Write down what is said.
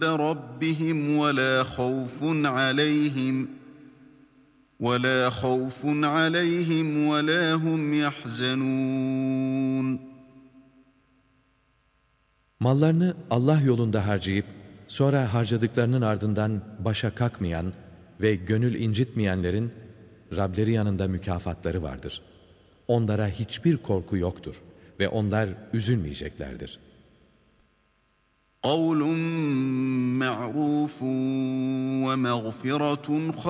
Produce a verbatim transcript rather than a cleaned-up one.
رَبِّهِمْ وَلَا خَوْفٌ عَلَيْهِمْ وَلَا خَوْفٌ عَلَيْهِمْ وَلَا هُمْ يَحْزَنُونَ. Mallarını Allah yolunda harcayıp sonra harcadıklarının ardından başa kalkmayan ve gönül incitmeyenlerin Rableri yanında mükafatları vardır. Onlara hiçbir korku yoktur ve onlar üzülmeyeceklerdir. قَوْلٌ مَّعْرُوفٌ وَمَغْفِرَةٌ